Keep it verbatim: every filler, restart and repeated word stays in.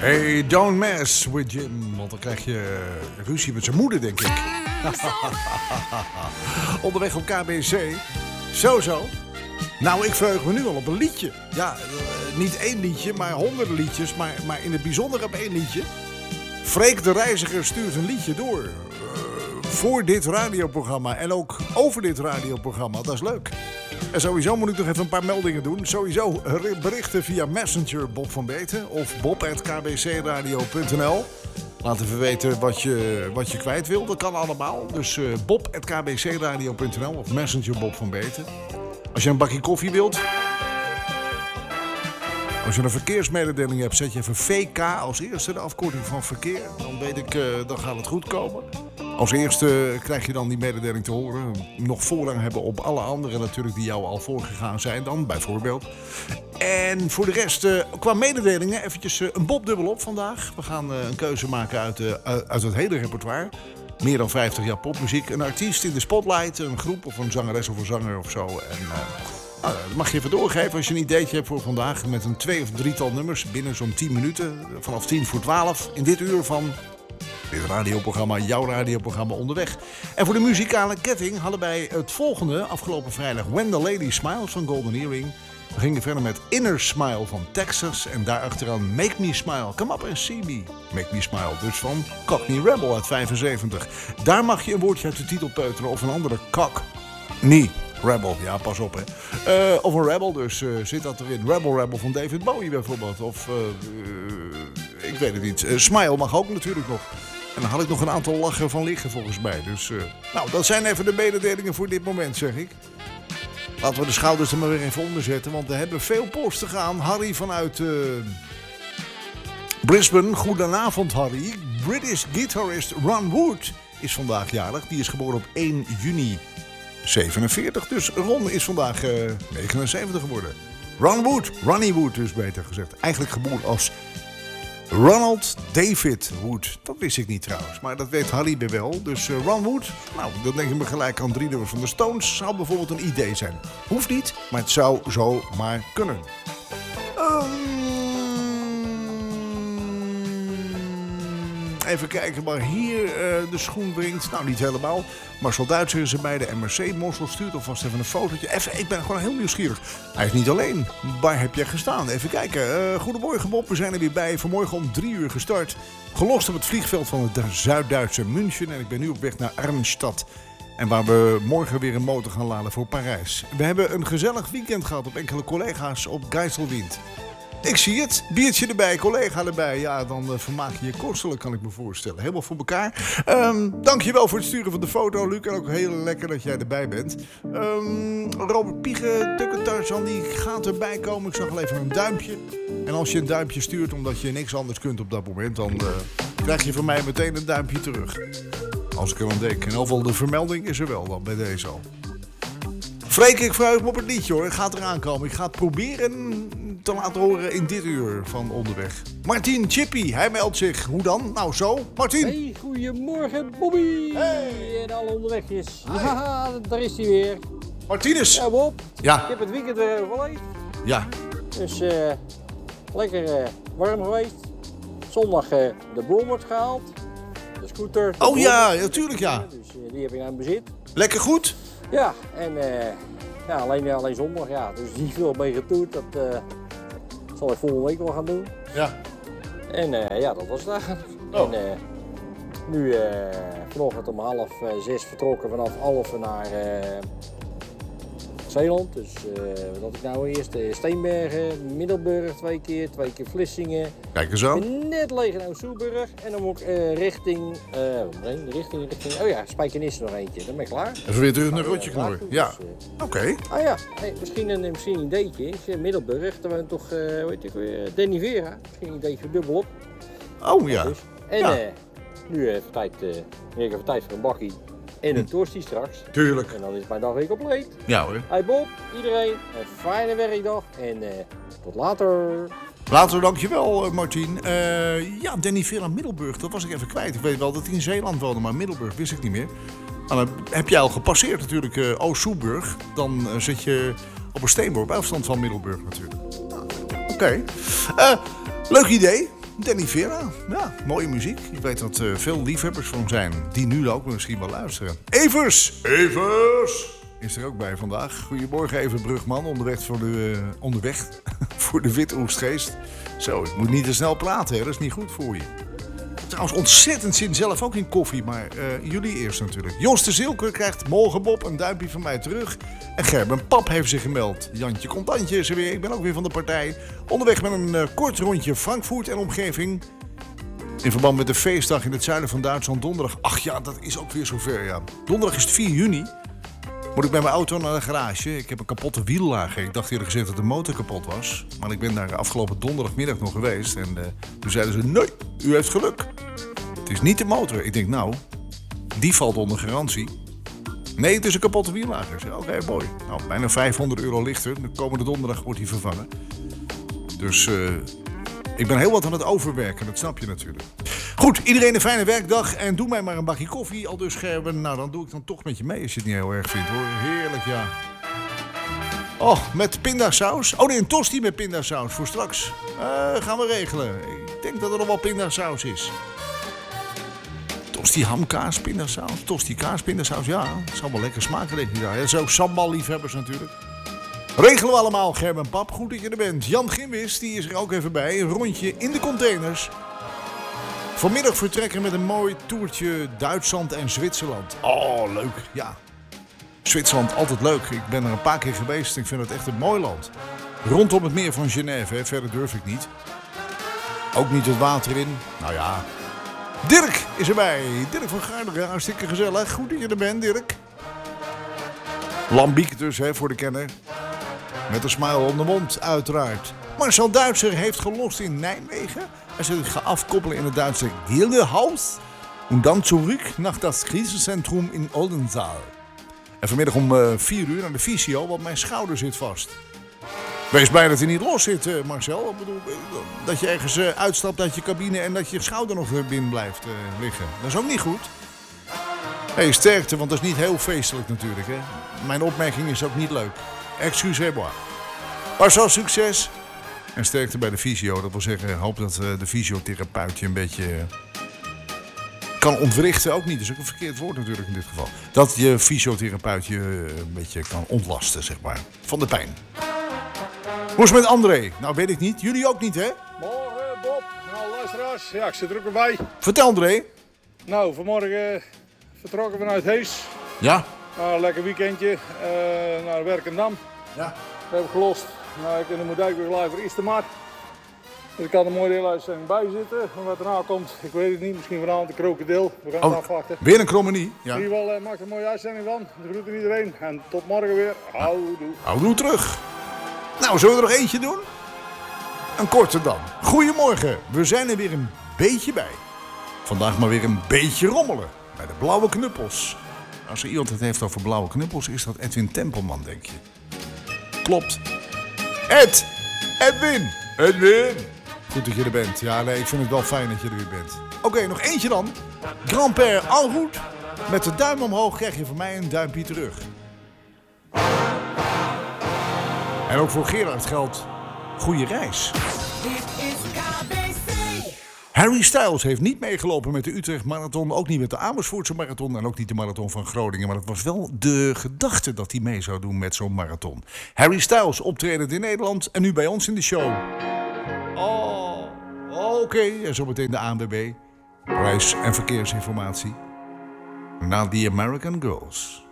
Hey, don't mess with Jim, want dan krijg je ruzie met zijn moeder, denk ik. Onderweg op K B C. Zo, zo. Nou, ik verheug me nu al op een liedje. Ja, uh, niet één liedje, maar honderden liedjes. Maar, maar in het bijzonder op één liedje. Freek de Reiziger stuurt een liedje door. Uh, voor dit radioprogramma. En ook over dit radioprogramma. Dat is leuk. En sowieso moet ik nog even een paar meldingen doen. Sowieso berichten via Messenger Bob van Beten. Of bob at k b c radio punt n l. Laat even weten wat je, wat je kwijt wil. Dat kan allemaal. Dus uh, bob at k b c radio punt n l of Messenger Bob van Beten. Als je een bakje koffie wilt. Als je een verkeersmededeling hebt, zet je even V K als eerste, de afkorting van verkeer. Dan weet ik, uh, dan gaat het goed komen. Als eerste krijg je dan die mededeling te horen. Nog voorrang hebben op alle anderen natuurlijk die jou al voorgegaan zijn dan, bijvoorbeeld. En voor de rest, uh, qua mededelingen, eventjes uh, een Bob dubbel op vandaag. We gaan uh, een keuze maken uit, uh, uit het hele repertoire. Meer dan vijftig jaar popmuziek. Een artiest in de spotlight, een groep of een zangeres of een zanger of zo. En uh, nou, dat mag je even doorgeven als je een ideetje hebt voor vandaag. Met een twee of drietal nummers binnen zo'n tien minuten. Vanaf tien voor twaalf in dit uur van dit radioprogramma, jouw radioprogramma Onderweg. En voor de muzikale ketting hadden wij het volgende afgelopen vrijdag. When the Lady Smiles van Golden Earring. We gingen verder met Inner Smile van Texas. En daarachteraan Make Me Smile. Come up and see me. Make Me Smile. Dus van Cockney Rebel uit vijfenzeventig. Daar mag je een woordje uit de titel peuteren. Of een andere Cockney Rebel. Ja, pas op hè. Uh, of een Rebel dus. Uh, zit dat erin. Rebel Rebel van David Bowie bijvoorbeeld. Of uh, uh, ik weet het niet. Uh, Smile mag ook natuurlijk nog. En dan had ik nog een aantal lachen van liggen volgens mij. Dus uh, nou, dat zijn even de mededelingen voor dit moment, zeg ik. Laten we de schouders er maar weer even onder zetten, want we hebben veel post te gaan. Harry vanuit uh, Brisbane. Goedenavond, Harry. British guitarist Ron Wood is vandaag jarig. Die is geboren op één juni zevenenveertig. Dus Ron is vandaag uh, negenenzeventig geworden. Ron Wood, Ronnie Wood dus beter gezegd. Eigenlijk geboren als Ronald David Wood. Dat wist ik niet trouwens, maar dat weet Harry weer wel. Dus uh, Ron Wood, nou, dan denk ik me gelijk aan drie nummers van de Stones. Zou bijvoorbeeld een idee zijn. Hoeft niet, maar het zou zo maar kunnen. Um, even kijken waar hier uh, de schoen wringt. Nou, niet helemaal. Marcel Duitser is erbij. De M R C-mossel stuurt alvast even een fotootje. Even, ik ben gewoon heel nieuwsgierig. Hij is niet alleen. Waar heb jij gestaan? Even kijken. Uh, goedemorgen Bob, we zijn er weer bij. Vanmorgen om drie uur gestart. Gelost op het vliegveld van het Zuid-Duitse München. En ik ben nu op weg naar Arnstadt. En waar we morgen weer een motor gaan laden voor Parijs. We hebben een gezellig weekend gehad op enkele collega's op Geiselwind. Ik zie het. Biertje erbij, collega erbij. Ja, dan uh, vermaak je je kostelijk, kan ik me voorstellen. Helemaal voor elkaar. Um, dankjewel voor het sturen van de foto, Luc. En ook heel lekker dat jij erbij bent. Um, Robert Piegen, Tukkentarsan, die gaat erbij komen. Ik zag al even een duimpje. En als je een duimpje stuurt omdat je niks anders kunt op dat moment, dan uh, krijg je van mij meteen een duimpje terug. Als ik er aan denk. In ieder geval de vermelding is er wel dan bij deze al. Freek, ik verheug me op het liedje hoor. Ik ga eraan komen. Ik ga het proberen te laten horen in dit uur van Onderweg. Martin Chippy, hij meldt zich. Hoe dan? Nou zo, Martin. Hey, goedemorgen Bobby. Hey. En alle onderwegjes. Haha, daar is hij weer. Martinus. Ja Bob, Ja. ik heb het weekend weer overleefd. Ja. Dus uh, lekker uh, warm geweest. Zondag uh, de boom wordt gehaald. De scooter. De Oh ja, natuurlijk ja. Dus uh, die heb ik aan bezit. Lekker goed? Ja, en uh, ja, alleen, alleen zondag, ja. Dus niet veel mee getoerd. Dat uh, zal ik volgende week wel gaan doen. Ja. En uh, ja, dat was het eigenlijk. Oh. En, uh, nu uh, vanochtend om half uh, zes vertrokken vanaf Alphen naar uh, Zeeland. Dus uh, wat had ik nou eerst? Uh, Steenbergen, Middelburg twee keer, twee keer Vlissingen. Kijk eens zo. Net leeg in Soeburg. En dan moet ik uh, richting, uh, nee, richting, richting, oh ja, Spijkenisse nog eentje. Dan ben ik klaar. Even weer terug naar Rotje knorren. Ja. Dus, uh, Oké. Okay. Ah ja, hey, misschien, een, misschien een ideetje. Is, uh, Middelburg, daar woont toch, uh, hoe heet ik weer, Danny Vera. Misschien een ideetje dubbel op. Oh ja. Dus. En ja. Uh, nu even tijd, uh, nu even tijd voor een bakkie en een toastie straks. Tuurlijk. En dan is mijn dag weer compleet. Ja hoor. Hey Bob, iedereen, een fijne werkdag en uh, tot later. Later, dankjewel Martin. Uh, ja, Danny Vera Middelburg, dat was ik even kwijt. Ik weet wel dat hij in Zeeland woonde, maar Middelburg wist ik niet meer. Nou, dan heb jij al gepasseerd natuurlijk uh, Oost-Soeburg. Dan uh, zit je op een steenworp afstand van Middelburg natuurlijk. Nou, Oké. Okay. Uh, leuk idee. Danny Vera. Ja, mooie muziek. Ik weet dat uh, veel liefhebbers van hem zijn die nu ook misschien wel luisteren. Evers! Evers! Is er ook bij vandaag. Goedemorgen, Even Brugman. Onderweg voor de, uh, onderweg voor de Witoestgeest. Zo, ik moet niet te snel praten, hè. Dat is niet goed voor je. Trouwens, ontzettend zin zelf ook in koffie, maar uh, jullie eerst natuurlijk. Jos de Zilker krijgt morgen Bob een duimpje van mij terug. En Gerben Pap heeft zich gemeld. Jantje Contantje is er weer, ik ben ook weer van de partij. Onderweg met een uh, kort rondje Frankfurt en omgeving. In verband met de feestdag in het zuiden van Duitsland donderdag. Ach ja, dat is ook weer zover, ja. Donderdag is het vier juni. Moet ik met mijn auto naar de garage. Ik heb een kapotte wiellager. Ik dacht eerder gezegd dat de motor kapot was. Maar ik ben daar afgelopen donderdagmiddag nog geweest. En uh, toen zeiden ze, nee, u heeft geluk. Het is niet de motor. Ik denk, nou, die valt onder garantie. Nee, het is een kapotte wiellager. Oké, okay, mooi. Nou, bijna vijfhonderd euro lichter. De komende donderdag wordt die vervangen. Dus uh, ik ben heel wat aan het overwerken. Dat snap je natuurlijk. Goed, iedereen een fijne werkdag. En doe mij maar een bakje koffie. Al dus Gerben. Nou, dan doe ik dan toch met je mee als je het niet heel erg vindt, hoor. Heerlijk, ja. Oh, met pindasaus. Oh nee, een tosti met pindasaus voor straks. Uh, gaan we regelen. Ik denk dat er nog wel pindasaus is. Tosti hamkaas, pindasaus. Tosti kaas, pindasaus. Ja, het zal wel lekker smaken, denk ik daar. Dat is ook sambal-liefhebbers natuurlijk. Regelen we allemaal, Gerben Pap. Goed dat je er bent. Jan Gimbis, die is er ook even bij. Een rondje in de containers. Vanmiddag vertrekken met een mooi toertje Duitsland en Zwitserland. Oh, leuk. Ja. Zwitserland, altijd leuk. Ik ben er een paar keer geweest. Ik vind het echt een mooi land. Rondom het meer van Genève, hè. Verder durf ik niet. Ook niet het water in. Nou ja. Dirk is erbij. Dirk van Garderen, hartstikke gezellig. Goed dat je er bent, Dirk. Lambiek dus, hè, voor de kenner. Met een smile om de mond, uiteraard. Marcel Duitser heeft gelost in Nijmegen. Hij zal zich afkoppelen in het Duitse Gildehaus. En dan terug naar het crisiscentrum in Oldenzaal. En vanmiddag om uh, vier uur naar de fysio, want mijn schouder zit vast. Wees blij dat hij niet los zit, uh, Marcel. Ik bedoel, dat je ergens uh, uitstapt uit je cabine en dat je schouder nog binnen blijft uh, liggen. Dat is ook niet goed. Hey, sterkte, want dat is niet heel feestelijk natuurlijk, hè. Mijn opmerking is ook niet leuk. Excusez-moi. Marcel, succes. En sterkte bij de fysio. Dat wil zeggen, ik hoop dat uh, de fysiotherapeut je een beetje uh, kan ontwrichten. Ook niet, dat is ook een verkeerd woord natuurlijk in dit geval. Dat je fysiotherapeut je uh, een beetje kan ontlasten, zeg maar. Van de pijn. Hoe is het met André? Nou, weet ik niet. Jullie ook niet, hè? Morgen, Bob. Nou, luisteraars. Ja, ik zit er ook weer bij. Vertel, André. Nou, vanmorgen vertrokken we vanuit Hees. Ja. Nou, een lekker weekendje uh, naar Werkendam. Ja. We hebben gelost. Nou, ik in de Moerdijk weer gelijk voor Istemar. Dus ik kan een mooie deeluitzending bij zitten. En wat erna komt, ik weet het niet. Misschien vanavond de krokodil. We gaan oh, het afwachten. Weer een krommenie. Ja. In ieder geval uh, maak er een mooie uitzending van. De groeten iedereen. En tot morgen weer. Houdoe. Houdoe terug. Nou, zullen we er nog eentje doen? Een korte dan. Goedemorgen. We zijn er weer een beetje bij. Vandaag maar weer een beetje rommelen. Bij de blauwe knuppels. Als er iemand het heeft over blauwe knuppels, is dat Edwin Tempelman, denk je. Klopt. Ed! Edwin! Edwin! Goed dat je er bent. Ja, nee, ik vind het wel fijn dat je er weer bent. Oké, okay, nog eentje dan. Grand-père en route. Met de duim omhoog krijg je van mij een duimpje terug. En ook voor Gerard geldt goede reis. Dit is K B C. Harry Styles heeft niet meegelopen met de Utrecht Marathon, ook niet met de Amersfoortse Marathon en ook niet de Marathon van Groningen. Maar het was wel de gedachte dat hij mee zou doen met zo'n marathon. Harry Styles optredend in Nederland en nu bij ons in de show. Oh, oké. Okay. En zometeen de A N W B. Reis- en verkeersinformatie. Na The American Girls.